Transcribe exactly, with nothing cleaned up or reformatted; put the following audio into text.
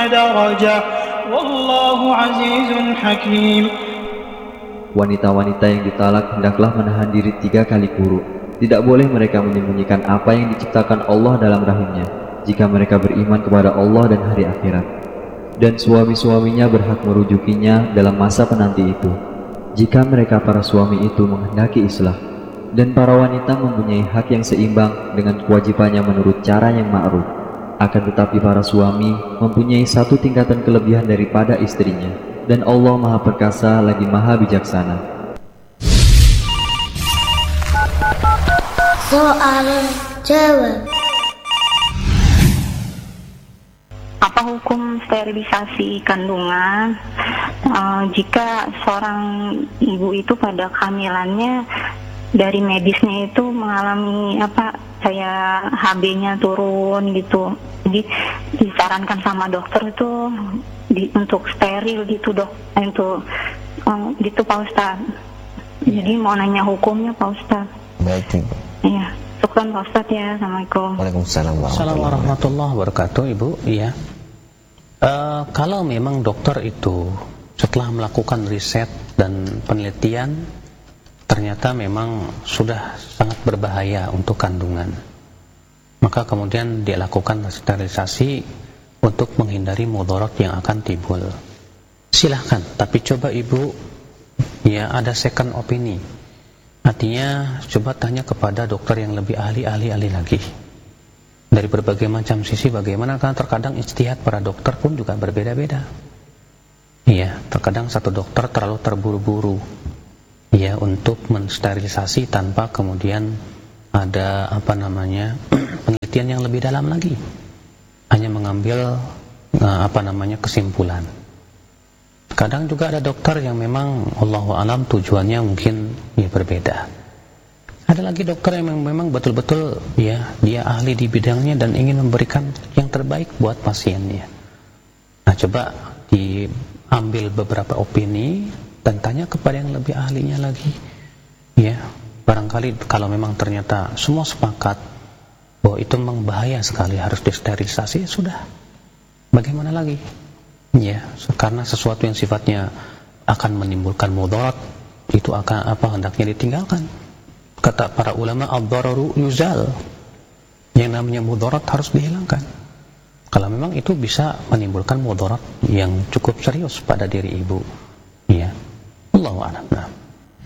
درجة والله عزيز حكيم. Wanita-wanita yang ditalak hendaklah menahan diri tiga kali kuruk. Tidak boleh mereka menyembunyikan apa yang diciptakan Allah dalam rahimnya, jika mereka beriman kepada Allah dan hari akhirat. Dan suami-suaminya berhak merujukinya dalam masa penanti itu, jika mereka para suami itu menghendaki islah. Dan para wanita mempunyai hak yang seimbang dengan kewajibannya menurut cara yang ma'ruf. Akan tetapi para suami mempunyai satu tingkatan kelebihan daripada istrinya. Dan Allah Maha Perkasa lagi Maha Bijaksana. Soal jawab. Apa hukum sterilisasi kandungan uh, jika seorang ibu itu pada kehamilannya dari medisnya itu mengalami apa kayak H B-nya turun gitu, jadi disarankan sama dokter itu di, untuk steril gitu dok, untuk um, gitu Pak Ustadz. Ya. Jadi mau nanya hukumnya Pak Ustadz. Baik, Ibu. Iya, syukran Pak Ustadz ya. Assalamualaikum. Waalaikumsalam Assalamualaikum warahmatullahi wabarakatuh, Ibu. Iya. Uh, kalau memang dokter itu setelah melakukan riset dan penelitian ternyata memang sudah sangat berbahaya untuk kandungan, maka kemudian dia lakukan sterilisasi untuk menghindari mudarat yang akan timbul. Silahkan, tapi coba ibu ya ada second opini, artinya coba tanya kepada dokter yang lebih ahli-ahli lagi dari berbagai macam sisi. Bagaimana, karena terkadang ijtihad para dokter pun juga berbeda-beda. Iya, terkadang satu dokter terlalu terburu-buru ya untuk mensterilisasi tanpa kemudian ada apa namanya penelitian yang lebih dalam lagi, hanya mengambil uh, apa namanya kesimpulan. Kadang juga ada dokter yang memang Allahu alam tujuannya mungkin ya berbeda. Ada lagi dokter yang memang betul-betul ya dia ahli di bidangnya dan ingin memberikan yang terbaik buat pasiennya. Nah, coba diambil beberapa opini dan tanya kepada yang lebih ahlinya lagi. Ya, barangkali kalau memang ternyata semua sepakat bahwa itu memang bahaya sekali harus disterilisasi, ya sudah. Bagaimana lagi? Ya, karena sesuatu yang sifatnya akan menimbulkan mudarat itu akan apa hendaknya ditinggalkan. Kata para ulama, ad-dararu yuzal. Yang namanya mudarat harus dihilangkan. Kalau memang itu bisa menimbulkan mudarat yang cukup serius pada diri ibu. Ya. Allahu a'lam.